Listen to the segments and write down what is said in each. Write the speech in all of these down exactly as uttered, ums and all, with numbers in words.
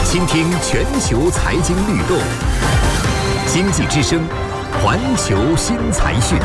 倾听全球财经律动，经济之声，环球新财讯。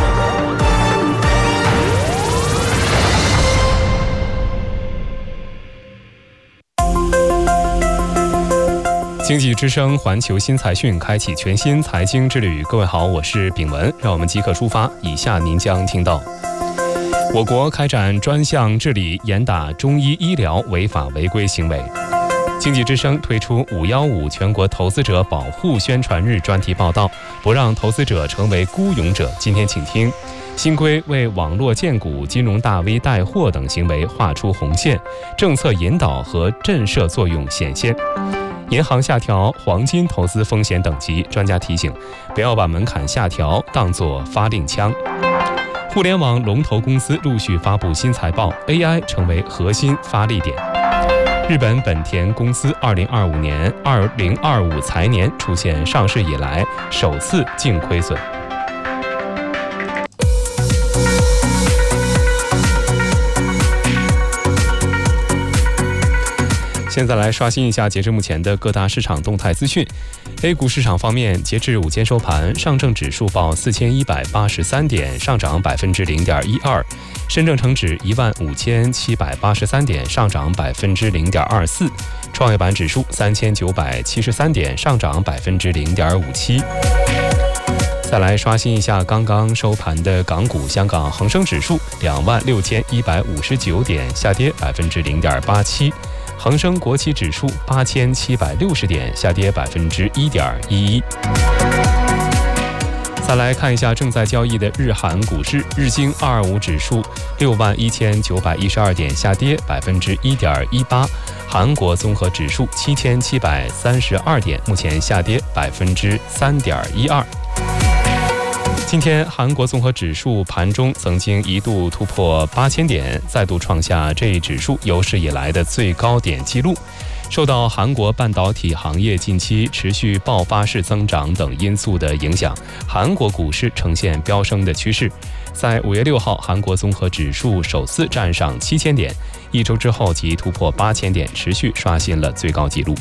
经济之声环球新财讯开启全新财经之旅。各位好，我是炳文，让我们即刻出发。以下您将听到：我国开展专项治理，严打中医医疗违法违规行为。经济之声推出五一五全国投资者保护宣传日专题报道，不让投资者成为孤勇者。今天请听：新规为网络荐股、金融大 V 带货等行为画出红线，政策引导和震慑作用显现。银行下调黄金投资风险等级，专家提醒不要把门槛下调当作发令枪。互联网龙头公司陆续发布新财报， A I 成为核心发力点。日本本田公司二零二五年二零二五财年出现上市以来首次净亏损。现在来刷新一下截至目前的各大市场动态资讯。A 股市场方面，截至午间收盘，上证指数报四千一百八十三点，上涨百分之零点一二；深证成指一万五千七百八十三点，上涨百分之零点二四；创业板指数三千九百七十三点，上涨百分之零点五七。再来刷新一下刚刚收盘的港股，香港恒生指数两万六千一百五十九点，下跌百分之零点八七。恒生国企指数八千七百六十点，下跌百分之一点一一。再来看一下正在交易的日韩股市，日经二二五指数六万一千九百一十二点，下跌百分之一点一八。韩国综合指数七千七百三十二点，目前下跌百分之三点一二。今天韩国综合指数盘中曾经一度突破八千点，再度创下这一指数有史以来的最高点纪录。受到韩国半导体行业近期持续爆发式增长等因素的影响，韩国股市呈现飙升的趋势。在五月六号，韩国综合指数首次站上七千点，一周之后即突破八千点，持续刷新了最高纪录。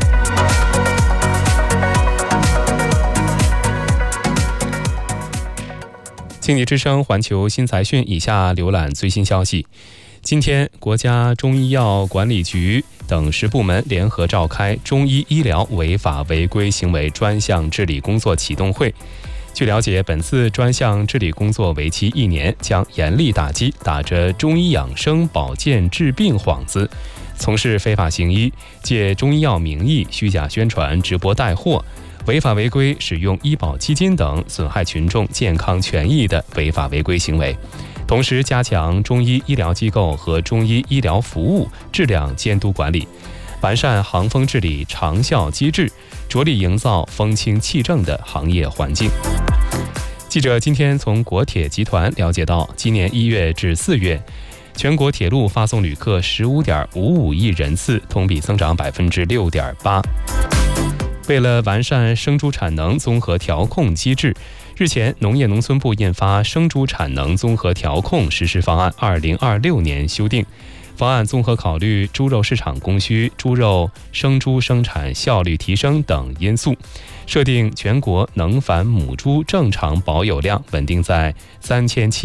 经济之声环球新财讯，以下浏览最新消息。今天，国家中医药管理局等十部门联合召开中医医疗违法违规行为专项治理工作启动会。据了解，本次专项治理工作为期一年，将严厉打击打着中医养生保健治病幌子，从事非法行医、借中医药名义虚假宣传、直播带货、违法违规使用医保基金等损害群众健康权益的违法违规行为，同时加强中医医疗机构和中医医疗服务质量监督管理，完善行风治理长效机制，着力营造风清气正的行业环境。记者今天从国铁集团了解到，今年一月至四月，全国铁路发送旅客十五点五五亿人次，同比增长百分之六点八。为了完善生猪产能综合调控机制，日前农业农村部印发《生猪产能综合调控实施方案（二零二六年）》修订。方案综合考虑猪肉市场供需、猪肉生猪生产效率提升等因素，设定全国能繁母猪正常保有量稳定在三千七